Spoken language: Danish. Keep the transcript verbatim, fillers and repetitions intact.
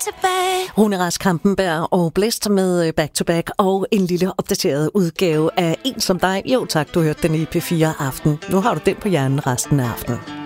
tilbage. Rune Rask Kampenberg og Blæst med Back to Back og en lille opdateret udgave af En som dig. Jo tak, du hørte den i P fire Aften. Nu har du den på hjernen resten af aftenen.